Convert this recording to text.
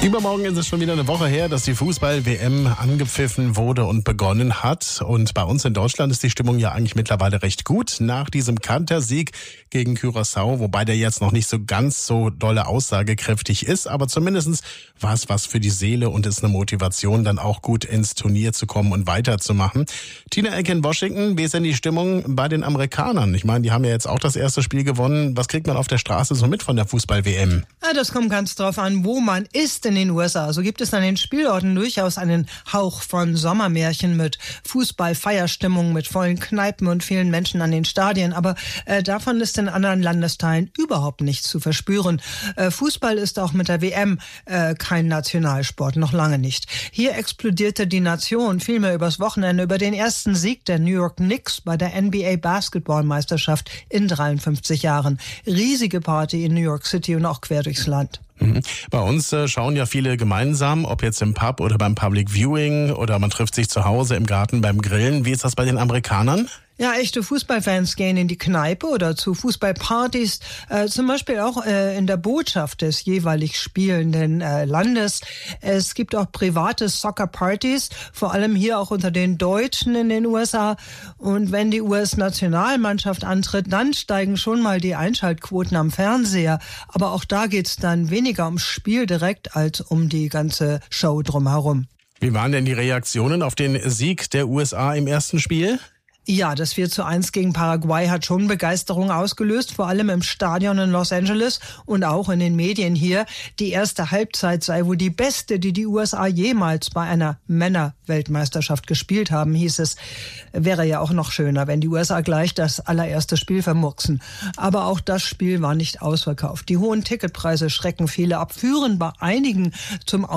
Übermorgen ist es schon wieder eine Woche her, dass die Fußball-WM angepfiffen wurde und begonnen hat. Und bei uns in Deutschland ist die Stimmung ja eigentlich mittlerweile recht gut. Nach diesem Kantersieg gegen Curaçao, wobei der jetzt noch nicht so ganz so dolle aussagekräftig ist. Aber zumindest war es was für die Seele und ist eine Motivation, dann auch gut ins Turnier zu kommen und weiterzumachen. Tina Ecke in Washington, wie ist denn die Stimmung bei den Amerikanern? Ich meine, die haben ja jetzt auch das erste Spiel gewonnen. Was kriegt man auf der Straße so mit von der Fußball-WM? Ja, das kommt ganz drauf an, wo man ist in den USA. So gibt es an den Spielorten durchaus einen Hauch von Sommermärchen mit Fußball-Feierstimmung, mit vollen Kneipen und vielen Menschen an den Stadien. Aber davon ist in anderen Landesteilen überhaupt nichts zu verspüren. Fußball ist auch mit der WM kein Nationalsport, noch lange nicht. Hier explodierte die Nation vielmehr übers Wochenende über den ersten Sieg der New York Knicks bei der NBA-Basketballmeisterschaft in 53 Jahren. Riesige Party in New York City und auch quer durchs Land. Bei uns schauen ja viele gemeinsam, ob jetzt im Pub oder beim Public Viewing oder man trifft sich zu Hause im Garten beim Grillen. Wie ist das bei den Amerikanern? Ja, echte Fußballfans gehen in die Kneipe oder zu Fußballpartys, zum Beispiel auch in der Botschaft des jeweilig spielenden Landes. Es gibt auch private Soccer-Partys, vor allem hier auch unter den Deutschen in den USA. Und wenn die US-Nationalmannschaft antritt, dann steigen schon mal die Einschaltquoten am Fernseher. Aber auch da geht's dann weniger ums Spiel direkt als um die ganze Show drumherum. Wie waren denn die Reaktionen auf den Sieg der USA im ersten Spiel? Ja, das 4:1 gegen Paraguay hat schon Begeisterung ausgelöst, vor allem im Stadion in Los Angeles und auch in den Medien hier. Die erste Halbzeit sei wohl die beste, die die USA jemals bei einer Männer-Weltmeisterschaft gespielt haben, hieß es. Wäre ja auch noch schöner, wenn die USA gleich das allererste Spiel vermurksen. Aber auch das Spiel war nicht ausverkauft. Die hohen Ticketpreise schrecken viele ab, führen bei einigen zum